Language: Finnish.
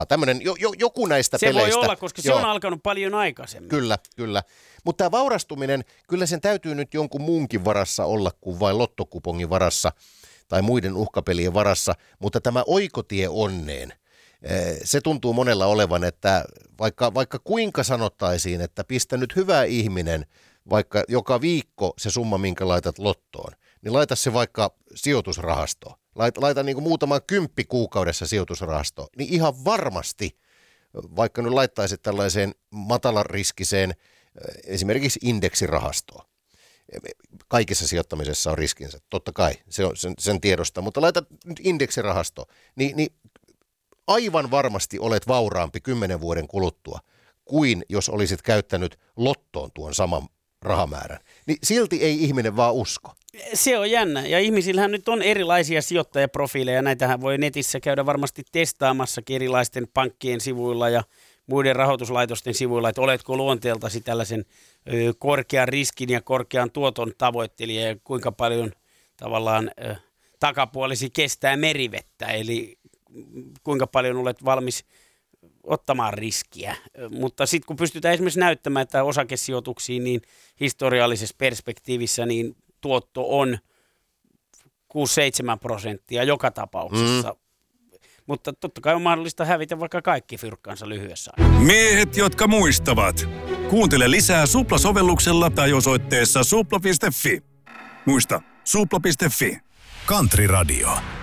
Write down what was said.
Tämmöinen joku näistä se peleistä. Se voi olla, koska se on alkanut paljon aikaisemmin. Kyllä. Mutta tämä vaurastuminen, kyllä sen täytyy nyt jonkun muunkin varassa olla kuin vain lottokupongin varassa tai muiden uhkapelien varassa. Mutta tämä oikotie onneen, se tuntuu monella olevan, että vaikka kuinka sanottaisiin, että pistä nyt hyvä ihminen, vaikka joka viikko se summa, minkä laitat lottoon, niin laita se vaikka sijoitusrahastoon. Laita niin kuin muutaman 10 kuukaudessa sijoitusrahastoon, niin ihan varmasti, vaikka nyt laittaisit tällaiseen matalariskiseen esimerkiksi indeksirahastoon. Kaikissa sijoittamisessa on riskinsä, totta kai, se on sen tiedosta, mutta laita nyt indeksirahasto, niin aivan varmasti olet vauraampi 10 vuoden kuluttua kuin jos olisit käyttänyt lottoon tuon saman rahamäärän. Niin silti ei ihminen vaan usko. Se on jännä. Ja ihmisillähän nyt on erilaisia sijoittajaprofiileja. Näitähän voi netissä käydä varmasti testaamassakin erilaisten pankkien sivuilla ja muiden rahoituslaitosten sivuilla, että oletko luonteeltasi tällaisen korkean riskin ja korkean tuoton tavoittelija ja kuinka paljon tavallaan takapuolesi kestää merivettä, eli kuinka paljon olet valmis ottamaan riskiä. Mutta sitten kun pystytään esimerkiksi näyttämään, että osakesijoituksiin niin historiallisessa perspektiivissä niin tuotto on 6-7% joka tapauksessa. Mutta totta kai on mahdollista hävitä vaikka kaikki fyrkkansa lyhyessä ajassa. Miehet, jotka muistavat. Kuuntele lisää Supla-sovelluksella tai osoitteessa supla.fi. Muista, supla.fi. Country Radio.